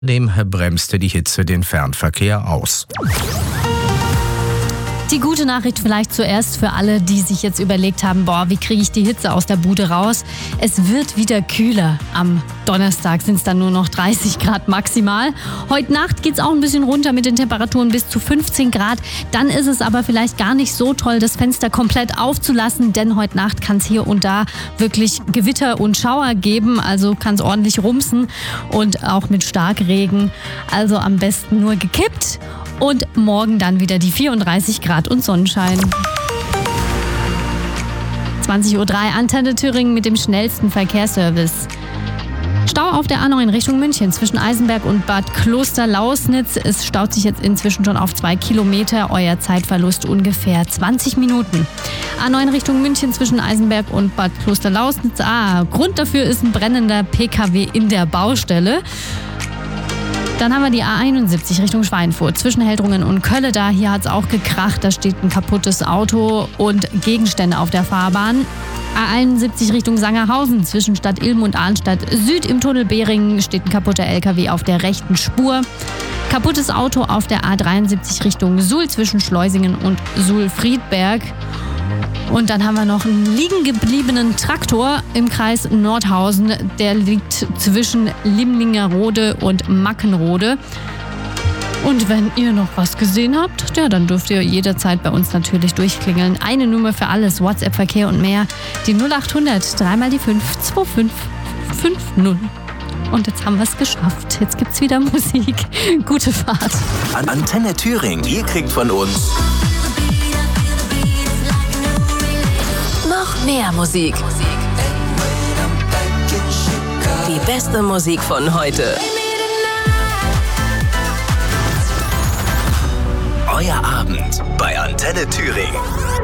Dem bremste die Hitze den Fernverkehr aus. Die gute Nachricht vielleicht zuerst für alle, die sich jetzt überlegt haben, wie kriege ich die Hitze aus der Bude raus? Es wird wieder kühler. Am Donnerstag sind es dann nur noch 30 Grad maximal. Heute Nacht geht es auch ein bisschen runter mit den Temperaturen bis zu 15 Grad. Dann ist es aber vielleicht gar nicht so toll, das Fenster komplett aufzulassen, denn heute Nacht kann es hier und da wirklich Gewitter und Schauer geben. Also kann es ordentlich rumsen und auch mit Starkregen. Also am besten nur gekippt. Und morgen dann wieder die 34 Grad und Sonnenschein. 20:03 Uhr, Antenne Thüringen mit dem schnellsten Verkehrsservice. Stau auf der A9 Richtung München zwischen Eisenberg und Bad Klosterlausnitz. Es staut sich jetzt inzwischen schon auf 2 Kilometer. Euer Zeitverlust ungefähr 20 Minuten. A9 Richtung München zwischen Eisenberg und Bad Klosterlausnitz. Grund dafür ist ein brennender PKW in der Baustelle. Dann haben wir die A71 Richtung Schweinfurt zwischen Heldrungen und Kölle. Hier hat es auch gekracht. Da steht ein kaputtes Auto und Gegenstände auf der Fahrbahn. A71 Richtung Sangerhausen zwischen Stadt Ilm und Arnstadt Süd im Tunnel Behringen steht ein kaputter LKW auf der rechten Spur. Kaputtes Auto auf der A73 Richtung Suhl zwischen Schleusingen und Suhl-Friedberg. Und dann haben wir noch einen liegen gebliebenen Traktor im Kreis Nordhausen. Der liegt zwischen Limlingerode und Mackenrode. Und wenn ihr noch was gesehen habt, dann dürft ihr jederzeit bei uns natürlich durchklingeln. Eine Nummer für alles, WhatsApp, Verkehr und mehr. Die 0800 3 mal die 5 2550. Und jetzt haben wir es geschafft. Jetzt gibt's wieder Musik. Gute Fahrt. Antenne Thüringen. Ihr kriegt von uns noch mehr Musik. Die beste Musik von heute. Euer Abend bei Antenne Thüringen.